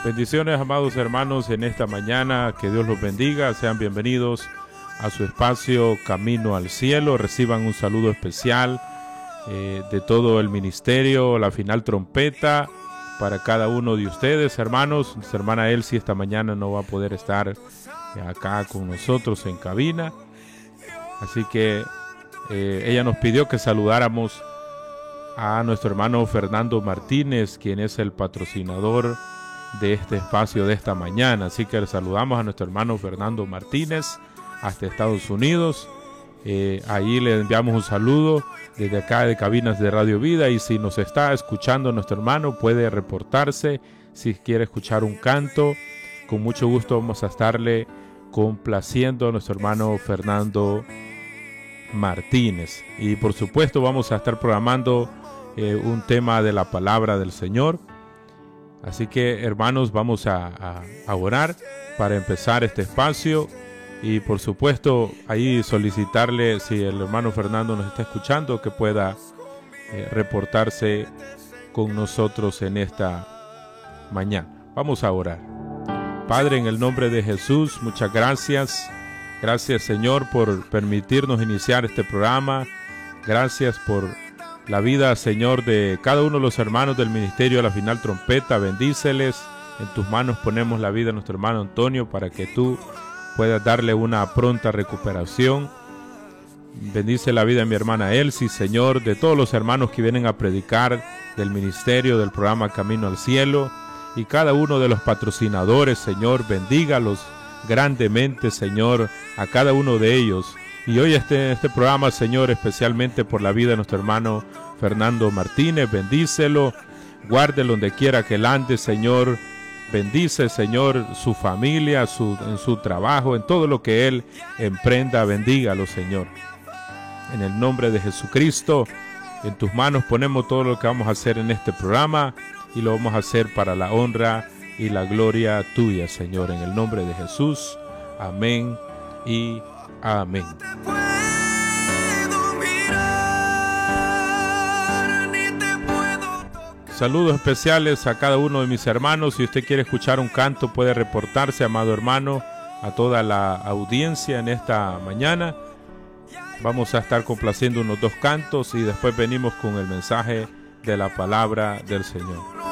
Bendiciones, amados hermanos, en esta mañana. Que Dios los bendiga. Sean bienvenidos a su espacio Camino al Cielo. Reciban un saludo especial de todo el ministerio, la final trompeta, para cada uno de ustedes, hermanos. Nuestra hermana Elsie esta mañana no va a poder estar acá con nosotros en cabina. Así que ella nos pidió que saludáramos a nuestro hermano Fernando Martínez, quien es el patrocinador de este espacio de esta mañana. Así que le saludamos a nuestro hermano Fernando Martínez hasta Estados Unidos. Ahí le enviamos un saludo desde acá de Cabinas de Radio Vida, y si nos está escuchando nuestro hermano puede reportarse si quiere escuchar un canto. Con mucho gusto vamos a estarle complaciendo a nuestro hermano Fernando Martínez, y por supuesto vamos a estar programando un tema de la palabra del Señor. Así que, hermanos, vamos a orar para empezar este espacio. Y por supuesto, ahí solicitarle, si el hermano Fernando nos está escuchando, que pueda reportarse con nosotros en esta mañana. Vamos a orar. Padre, en el nombre de Jesús, muchas gracias. Gracias, Señor, por permitirnos iniciar este programa. Gracias por la vida, Señor, de cada uno de los hermanos del ministerio de la final trompeta. Bendíceles. En tus manos ponemos la vida de nuestro hermano Antonio, para que tú puedas darle una pronta recuperación. Bendice la vida de mi hermana Elsie, Señor, de todos los hermanos que vienen a predicar del ministerio, del programa Camino al Cielo, y cada uno de los patrocinadores, Señor, bendígalos grandemente, Señor, a cada uno de ellos. Y hoy este programa, Señor, especialmente por la vida de nuestro hermano Fernando Martínez, bendícelo, guárdelo donde quiera que él ande, Señor. Bendice, Señor, su familia, en su trabajo, en todo lo que él emprenda. Bendígalo, Señor. En el nombre de Jesucristo, en tus manos ponemos todo lo que vamos a hacer en este programa, y lo vamos a hacer para la honra y la gloria tuya, Señor. En el nombre de Jesús. Amén y amén. Saludos especiales a cada uno de mis hermanos. Si usted quiere escuchar un canto, puede reportarse, amado hermano, a toda la audiencia en esta mañana. Vamos a estar complaciendo unos 2 cantos y después venimos con el mensaje de la palabra del Señor.